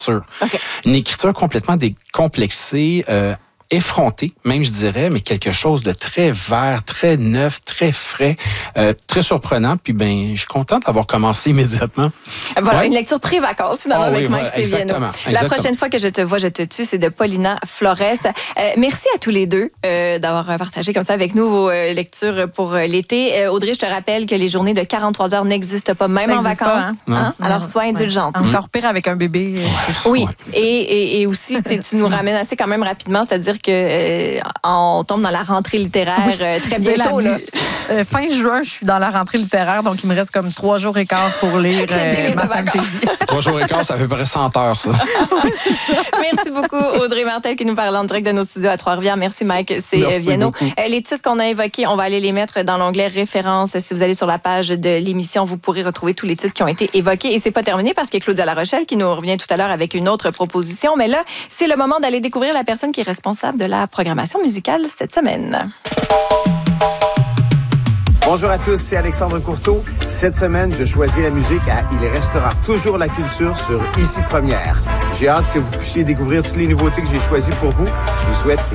Okay. Une écriture complètement décomplexée, effronté, même je dirais, mais quelque chose de très vert, très neuf, très frais, très surprenant. Puis je suis content d'avoir commencé immédiatement. Voilà, une lecture pré-vacances finalement avec Mike Seviano. La prochaine fois que je te vois, je te tue, c'est de Paulina Flores. Merci à tous les deux d'avoir partagé comme ça avec nous vos lectures pour l'été. Audrey, je te rappelle que les journées de 43 heures n'existent pas, même en vacances. Alors, sois indulgente. Encore pire avec un bébé. Oui, et aussi, tu nous ramènes assez quand même rapidement, c'est-à-dire que on tombe dans la rentrée littéraire très bientôt. Là. Fin juin, je suis dans la rentrée littéraire, donc il me reste comme 3 jours et quart pour lire ma fantasy. 3 jours et quart, ça fait à peu près 100 heures, ça. Merci beaucoup, Audrey Martel, qui nous parle en direct de nos studios à Trois-Rivières. Merci, Mike Seviano. Les titres qu'on a évoqués, on va aller les mettre dans l'onglet références. Si vous allez sur la page de l'émission, vous pourrez retrouver tous les titres qui ont été évoqués. Et c'est pas terminé parce qu'il y a Claudia Larochelle qui nous revient tout à l'heure avec une autre proposition. Mais là, c'est le moment d'aller découvrir la personne qui est responsable de la programmation musicale cette semaine. Bonjour à tous, c'est Alexandre Courteau. Cette semaine, je choisis la musique à Il restera toujours la culture sur Ici Première. J'ai hâte que vous puissiez découvrir toutes les nouveautés que j'ai choisies pour vous. Je vous souhaite